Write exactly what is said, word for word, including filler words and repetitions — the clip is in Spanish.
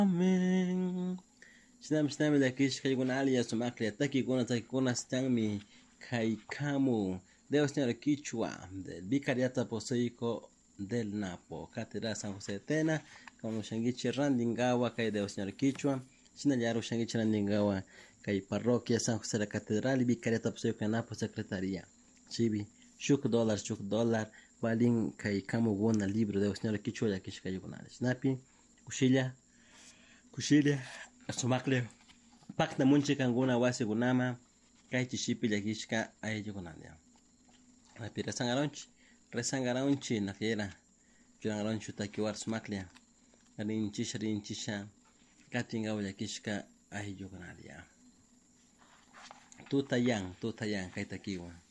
Amen. Shinam shinam la kish kay gunali ya sumakli taki kuna taki kuna stangmi kai kamu Deus señor Quichua del Vicariato Apostólico del Napo Catedral San José Tena como shangichi randingawa kay Deus señor Quichua shinalaru shangichi randingawa kay parroquia San José de la Catedral y Vicariato Apostólico Napo Secretaría chibi shuk dólar shuk dólar balin kay kamu guna libro Deus señor Quichua ya kish kay gunali snapi kushilla kushilla sumakli pakna munchi kanguna wasi gunama kay chishipi yakishka ayeyo gunanya Rapi resangaronchi resangaronchi nakera churangaronchi takiwar sumaklia rinchisha rinchisha katinga yakishka ayeyo gunanya tutayang tutayang kay takiwa